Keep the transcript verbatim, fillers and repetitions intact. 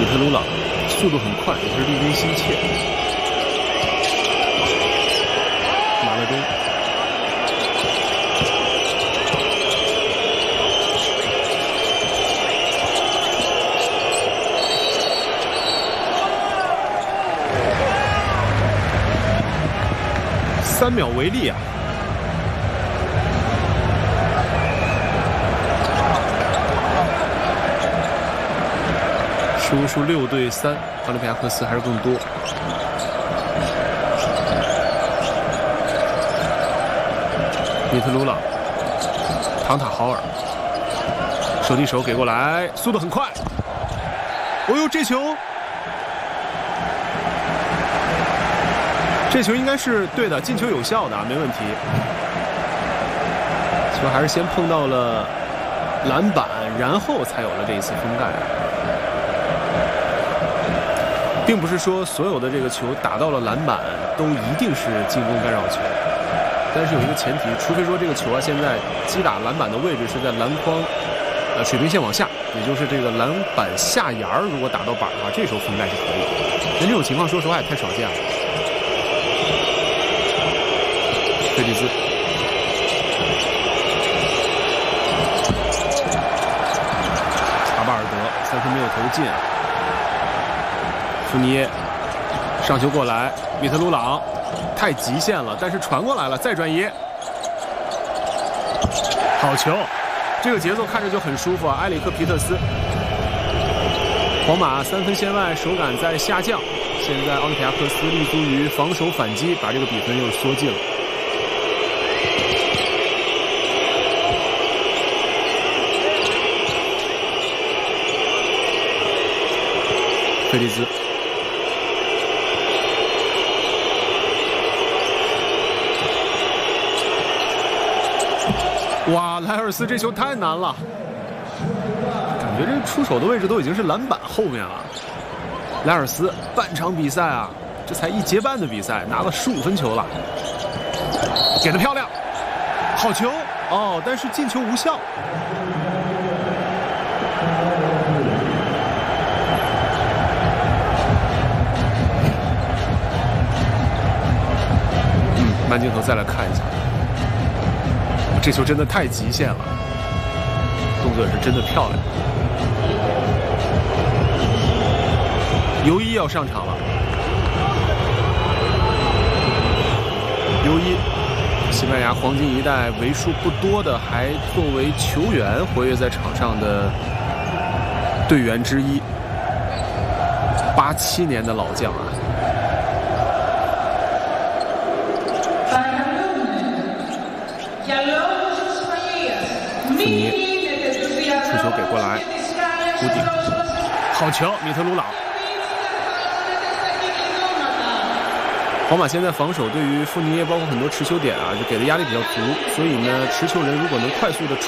特鲁朗速度很快，也是力争心切。马勒东，三秒为例啊！输数六对三，奥林匹亚科斯还是更多。米特鲁朗，唐塔豪尔，手递手给过来，速度很快。哦呦，这球，这球应该是对的，进球有效的，没问题。球还是先碰到了篮板，然后才有了这一次封盖。并不是说所有的这个球打到了篮板都一定是进攻干扰球，但是有一个前提，除非说这个球啊现在击打篮板的位置是在篮筐呃水平线往下，也就是这个篮板下沿儿，如果打到板的话，这时候封盖是可以的。但这种情况说实话也太少见了。菲利兹，查巴尔德三分没有投进。福尼耶上球过来，米特鲁朗太极限了，但是传过来了，再转移，好球！这个节奏看着就很舒服啊。埃里克皮特斯，皇马三分线外，手感在下降。现在奥林匹亚科斯立足于防守反击，把这个比分又缩近了。菲利兹。哇，莱尔斯这球太难了，感觉这出手的位置都已经是篮板后面了。莱尔斯半场比赛啊，这才一节半的比赛，拿了十五分球了，给得漂亮，好球哦，但是进球无效。嗯，慢镜头再来看一下。这球真的太极限了，动作也是真的漂亮。尤伊要上场了，尤伊，西班牙黄金一代为数不多的还作为球员活跃在场上的队员之一，八七年的老将啊。福尼出球给过来，弧顶，好球！米特鲁朗。皇马现在防守对于富尼耶包括很多持球点啊，就给的压力比较足，所以呢，持球人如果能快速的